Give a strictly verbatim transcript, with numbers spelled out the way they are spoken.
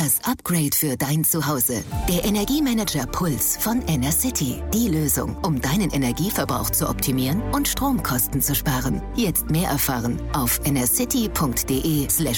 Das Upgrade für dein Zuhause. Der Energiemanager Puls von Enercity. Die Lösung, um deinen Energieverbrauch zu optimieren und Stromkosten zu sparen. Jetzt mehr erfahren auf enercity punkt de slash